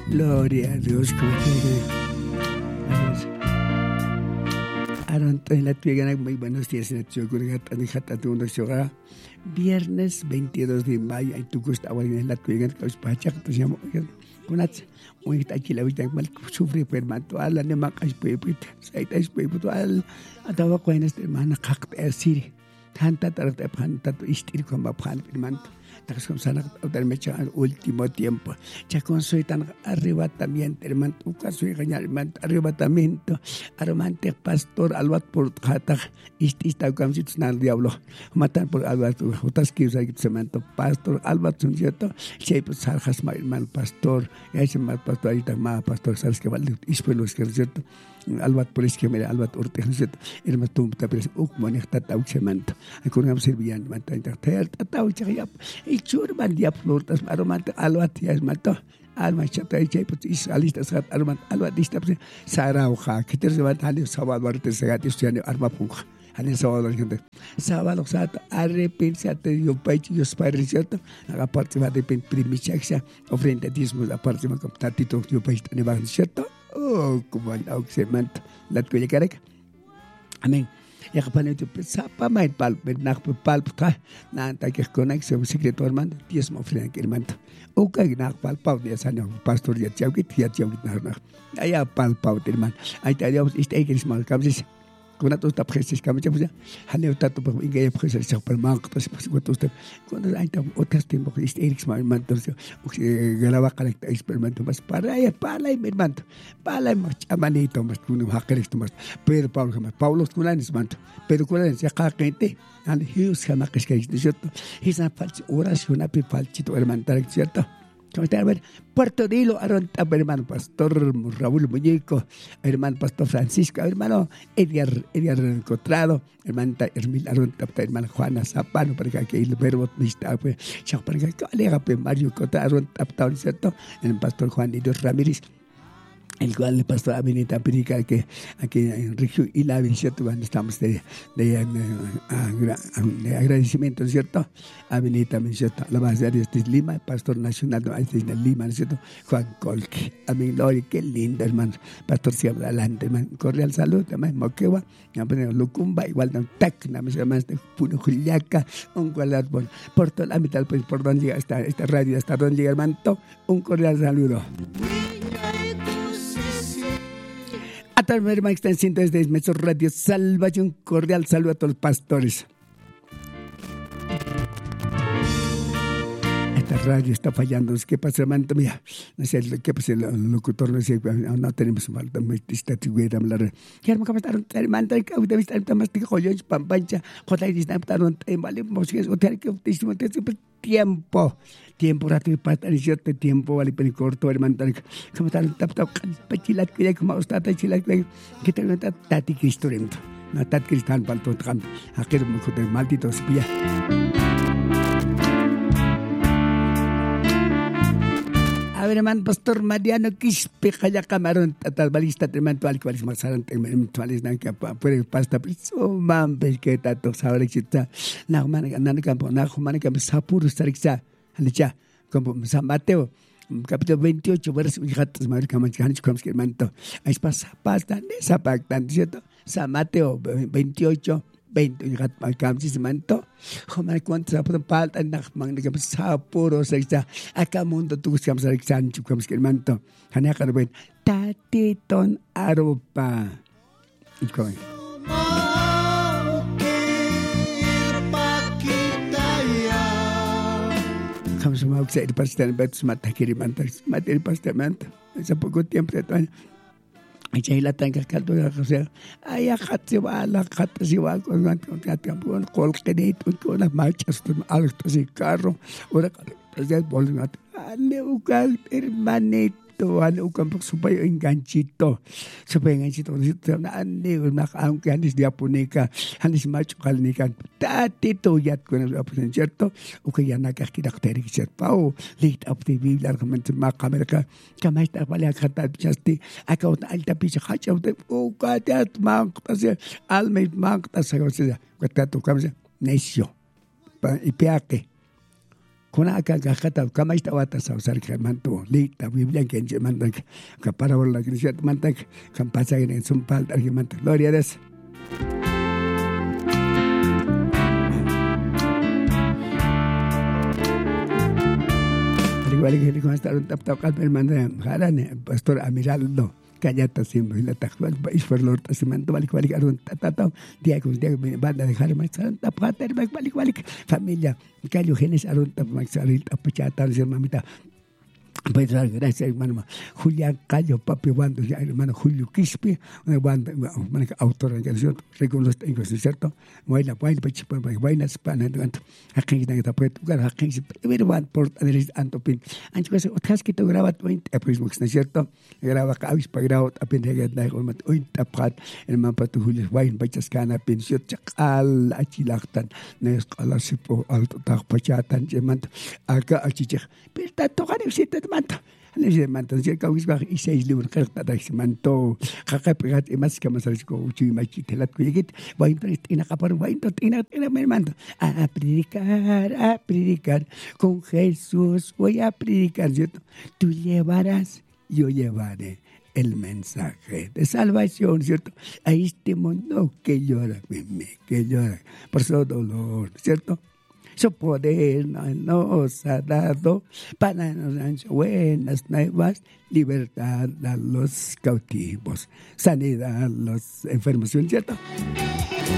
Gloria a Dios. Muy buenos días. Viernes 22 de mayo. Hay tu gusto ahora en la tuya que os pacha que se llama Kunats. Hoy está aquí la vida mal sufre permanto al anima que es pepita. Saita es pepito al ataba con este hermana que siri. Tanta tarde panta istir como pan permanto. Takas como sana mecha al último tiempo. Ya con soy tan arrebatamiento, hermano, soy ganar hermano, arrebatamiento, aromante pastor albat por kata, istista como si tuviera el diablo, matan por albat, otras que usan cemento, pastor albat son cierto, si pues sarjas hermano pastor, ya es más pastor ahorita más pastor, sabes que vale, ispelos que es cierto. Albat por es que me albat orte cierto, hermano tú te parece manejta tau cemento, con una servían, matan tau chaya. Churban dia flortas aromante albat ya es mato alma chata y pues isalistas aromante albat dista sarauja que te se va a sábado te se gati estudiando arma punja al sábado gente sábado sat arrepentirse yo paichi yo spiral cierto la parte va de primichaxa ofrenda dismo la parte va con tatito yo paichi ne va cierto oh como el auxemento la que llegará amén. Ya que para nosotros sapa main palp ka na anta que conexión secreto hermano diezmo ofrenda que hermano o que na palpau de sanyo pastor ya chawkit na allá palpau hermano ahí te dios este que es mal camsis con atos ta precis camsis pues haneo tato por inge precis se por manco pues usted cuando hay otras tiempo que este erics mal hermano graba conecta experimento más para hermano para más amanito más uno hacker más pero Paulo culanes manto pero culanes ya cada gente and hius kama que es cierto es una falsa oración api falchito hermano cierto. Como está a ver, Puerto Dilo, hermano Pastor Raúl Muñeco, hermano Pastor Francisco, hermano Edgar Encontrado, hermano hermano Juana Zapano, para que el verbo está, pues, para que colega Mario Cotrado, ¿cierto? El Pastor Juan Dios Ramírez. El cual el pastor Avenida Perica que aquí en Regio y la ¿cierto? Cuando estamos de agradecimiento, ¿cierto? Avenida, ¿cierto? La base de este Lima, el pastor nacional de Lima, ¿cierto? Juan Colque. Amén, Lori, qué lindo, hermano. Pastor siempre adelante, hermano. Cordial salud, hermano. Moquegua, Lucumba, igual de Tacna, me llama este Puno Juliaca, un cual por toda la mitad, pues por donde llega esta radio, hasta donde llega, hermano. Un cordial saludo. A tal manera están siendo desde Mesos Radio Salvación. Un cordial saludo a todos los pastores. Esta radio está fallando. ¿Qué pasa, hermano? Mira, no sé, ¿qué pasa? El locutor no sé, no tenemos falta. Me está tuviera hablar. ¿Qué hermano? ¿Cómo están? Hermano, ¿qué debe estar más de joyos, pampancha? Joder, están vale, músicas, hotel, que tiempo rato para cierto tiempo vale pero corto hermano como están tapado pachilat que como está pachilat que te cuenta tati Cristo rento no tat cristal panto tram aquel mucho de maldito espía. A ver, hermano Pastor Mariano Quispe Jaya Camarón Tatalbalista hermano al cual es más adelante mentuales que puede pasta so mampes que tato sabe que está na man campo na man campo sapur stariksa anicha como San Mateo capítulo 28 verso hijatas madre camanchanis como que manto ahí pasa pasta esa pactan cierto San Mateo 28 20 hihat camsis manto como cuánto se pueden palta nach man que sapuro se está acá mundo tú que se san como que manto hanya karben tatiton aropa y con Kami semua saya dipastikan betul mata kiri mantas mata dipastikan esa poco tiempo de todo ay la tanga caldo ya sea ay khatse wala khatse wa con con colquedito con las marchas alto ese carro ora pues volver a neucar hermanito ane ukampak supaya enganchito aunque antes de apunica antes macho calnican tatito yat con el opción cierto o que ya na que caracteres cierto lit up de biblia argumento ma cámara kama está vale a catar chasti acá alta picha hacha o catat man alma man ta se cosa que tu camisa necio y piaque Kuna acá cajata, camaista batas a usar que manto, lita, Biblia que en mantan, que parábola que se mantan, que pasa en su palta, que mantan, gloria a Dios. Al igual que le constaron taptacal, me mandan, jarane, pastor Amiraldo. Callata siempre la tajuan país por los tasimando balik balik arun tatata dia banda de dejar más tapata balik balik familia callo genes arun tap maxaril tapachatan ser mamita. Pues gracias hermano Julián Callo papi bando ya hermano Julio Quispe una banda una autor de canción reconozco en cierto baila pachipa baila spana tanto aquí está pues lugar aquí pero van por antopin antes que otras que tú grabas pues ¿no es cierto? Graba cabis para grabar apin de con hoy tapat hermano patu Julio bain bachas kana pensión chakal achilaktan nes kala sipo alto tapachatan jemand acá achiche pero tanto ganes manta. Les mantan si kawis ba isay libro kerta da manto kakapigat imas ka masal ko uchi machi telat ko yigit ba inakapar ba ina me mando a predicar con Jesús voy a predicar ¿cierto? Tú llevarás yo llevaré el mensaje de salvación, ¿cierto? A este mundo que llora por su dolor, ¿cierto? Su poder nos ha dado para nos buenas nuevas, libertad a los cautivos, sanidad a los enfermos, ¿cierto?